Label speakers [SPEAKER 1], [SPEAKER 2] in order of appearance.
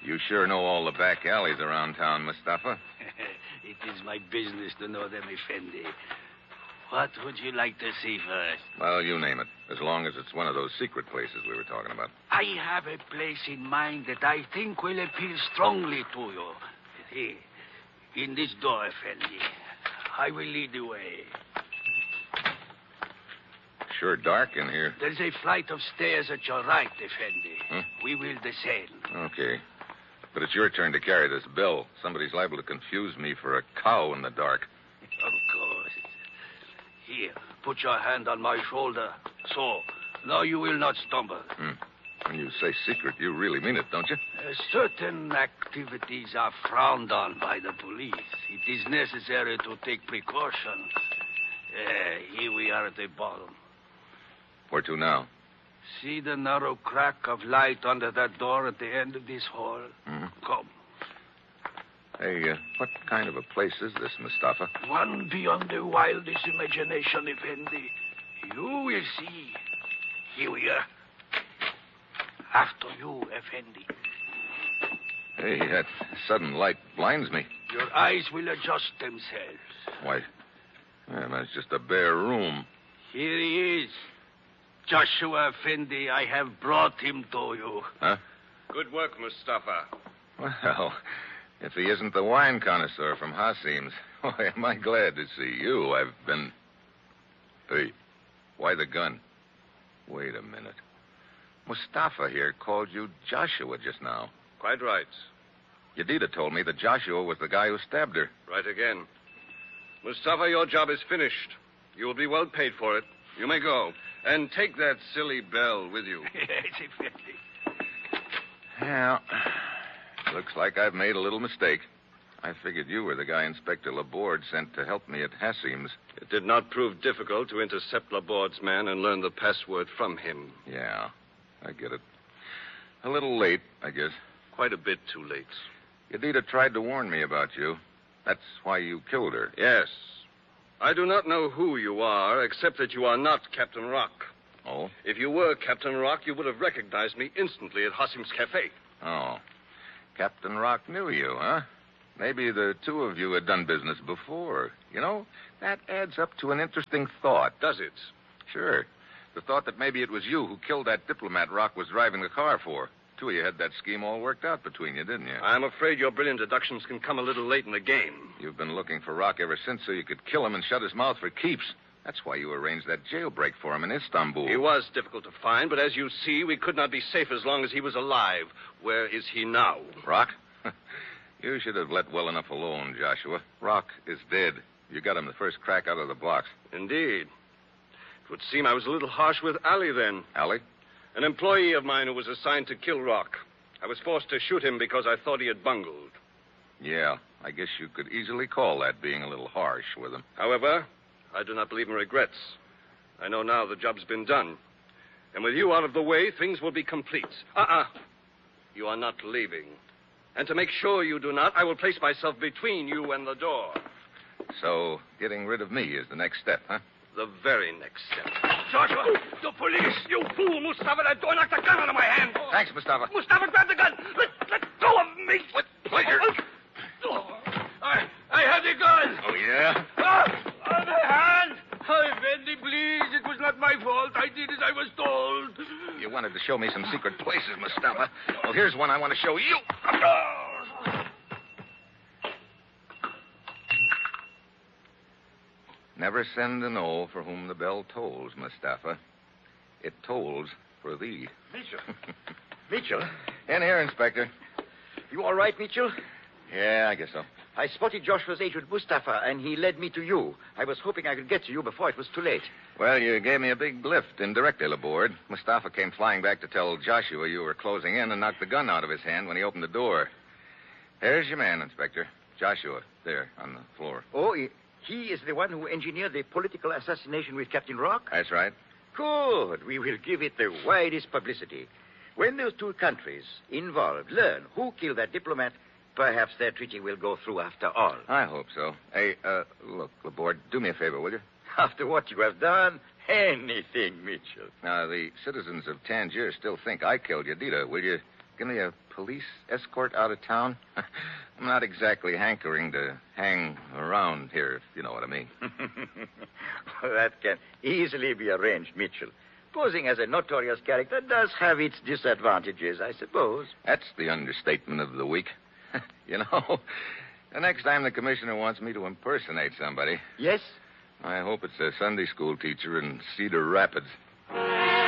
[SPEAKER 1] You sure know all the back alleys around town, Mustafa.
[SPEAKER 2] It is my business to know them, Effendi. What would you like to see first?
[SPEAKER 1] Well, you name it, as long as it's one of those secret places we were talking about.
[SPEAKER 2] I have a place in mind that I think will appeal strongly to you. Here, in this door, Effendi. I will lead the way.
[SPEAKER 1] Sure dark in here.
[SPEAKER 2] There's a flight of stairs at your right, Effendi.
[SPEAKER 1] Huh?
[SPEAKER 2] We will descend.
[SPEAKER 1] Okay. But it's your turn to carry this bell. Somebody's liable to confuse me for a cow in the dark.
[SPEAKER 2] Of course. Here, put your hand on my shoulder. So, now you will not stumble.
[SPEAKER 1] When you say secret, you really mean it, don't you?
[SPEAKER 2] Certain activities are frowned on by the police. It is necessary to take precautions. Here we are at the bottom.
[SPEAKER 1] Where to now?
[SPEAKER 2] See the narrow crack of light under that door at the end of this hall? Come.
[SPEAKER 1] Hey, what kind of a place is this, Mustafa?
[SPEAKER 2] One beyond the wildest imagination, Effendi. You will see. Here we are. After you, Effendi.
[SPEAKER 1] Hey, that sudden light blinds me.
[SPEAKER 2] Your eyes will adjust themselves.
[SPEAKER 1] Why, that's just a bare room.
[SPEAKER 2] Here he is. Joshua Effendi, I have brought him to you.
[SPEAKER 1] Huh?
[SPEAKER 3] Good work, Mustafa.
[SPEAKER 1] Well, if he isn't the wine connoisseur from Hasim's, why, am I glad to see you. I've been... Hey, why the gun? Wait a minute. Mustafa here called you Joshua just now.
[SPEAKER 3] Quite right.
[SPEAKER 1] Yedida told me that Joshua was the guy who stabbed her.
[SPEAKER 3] Right again. Mustafa, your job is finished. You will be well paid for it. You may go. And take that silly bell with you.
[SPEAKER 2] Yes, Effendi.
[SPEAKER 1] Well, looks like I've made a little mistake. I figured you were the guy Inspector Laborde sent to help me at Hasim's.
[SPEAKER 3] It did not prove difficult to intercept Laborde's man and learn the password from him.
[SPEAKER 1] Yeah, I get it. A little late, I guess.
[SPEAKER 3] Quite a bit too late.
[SPEAKER 1] Yedida tried to warn me about you. That's why you killed her.
[SPEAKER 3] Yes. I do not know who you are, except that you are not Captain Rock.
[SPEAKER 1] Oh?
[SPEAKER 3] If you were Captain Rock, you would have recognized me instantly at Hasim's Cafe.
[SPEAKER 1] Oh. Captain Rock knew you, huh? Maybe the two of you had done business before. You know, that adds up to an interesting thought.
[SPEAKER 3] Does it?
[SPEAKER 1] Sure. The thought that maybe it was you who killed that diplomat Rock was driving the car for. Two of you had that scheme all worked out between you, didn't you?
[SPEAKER 3] I'm afraid your brilliant deductions can come a little late in the game.
[SPEAKER 1] You've been looking for Rock ever since so you could kill him and shut his mouth for keeps. That's why you arranged that jailbreak for him in Istanbul.
[SPEAKER 3] He was difficult to find, but as you see, we could not be safe as long as he was alive. Where is he now?
[SPEAKER 1] Rock? You should have let well enough alone, Joshua. Rock is dead. You got him the first crack out of the blocks.
[SPEAKER 3] Indeed. It would seem I was a little harsh with Ali then.
[SPEAKER 1] Ali?
[SPEAKER 3] An employee of mine who was assigned to kill Rock. I was forced to shoot him because I thought he had bungled.
[SPEAKER 1] Yeah, I guess you could easily call that being a little harsh with him.
[SPEAKER 3] However, I do not believe in regrets. I know now the job's been done. And with you out of the way, things will be complete. You are not leaving. And to make sure you do not, I will place myself between you and the door.
[SPEAKER 1] So, getting rid of me is the next step, huh?
[SPEAKER 3] The very next step.
[SPEAKER 2] Joshua, the police! You fool, Mustafa! That door knocked the gun out of my hand!
[SPEAKER 1] Thanks, Mustafa.
[SPEAKER 2] Mustafa, grab the gun! Let go of me!
[SPEAKER 1] With pleasure.
[SPEAKER 2] I have the gun!
[SPEAKER 1] Oh, yeah?
[SPEAKER 2] The hand! Effendi, please. It was not my fault. I did as I was told.
[SPEAKER 1] You wanted to show me some secret places, Mustafa. Well, here's one I want to show you. Never send an O for whom the bell tolls, Mustafa. It tolls for thee.
[SPEAKER 4] Mitchell? Mitchell?
[SPEAKER 1] In here, Inspector.
[SPEAKER 4] You all right, Mitchell?
[SPEAKER 1] Yeah, I guess so.
[SPEAKER 4] I spotted Joshua's agent, Mustafa, and he led me to you. I was hoping I could get to you before it was too late.
[SPEAKER 1] Well, you gave me a big lift indirectly, Laborde. Mustafa came flying back to tell Joshua you were closing in and knocked the gun out of his hand when he opened the door. There's your man, Inspector. Joshua, there, on the floor.
[SPEAKER 4] Oh, he is the one who engineered the political assassination with Captain Rock?
[SPEAKER 1] That's right.
[SPEAKER 4] Good. We will give it the widest publicity. When those two countries involved learn who killed that diplomat, perhaps their treaty will go through after all.
[SPEAKER 1] I hope so. Hey, look, Laborde, do me a favor, will you?
[SPEAKER 4] After what you have done, anything, Mitchell.
[SPEAKER 1] Now, the citizens of Tangier still think I killed Yedida. Will you give me a police escort out of town? I'm not exactly hankering to hang around here, if you know what I mean.
[SPEAKER 4] That can easily be arranged, Mitchell. Posing as a notorious character does have its disadvantages, I suppose.
[SPEAKER 1] That's the understatement of the week. You know, the next time the commissioner wants me to impersonate somebody,
[SPEAKER 4] Yes?
[SPEAKER 1] I hope it's a Sunday school teacher in Cedar Rapids.